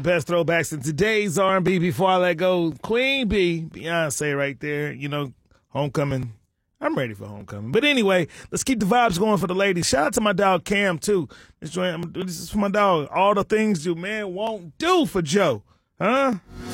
Best throwbacks in today's R&B before I let go. Queen Bee, Beyonce right there. You know, Homecoming. I'm ready for Homecoming. But anyway, let's keep the vibes going for the ladies. Shout out to my dog Cam, too. This is for my dog. All the things you man won't do for Joe. Huh?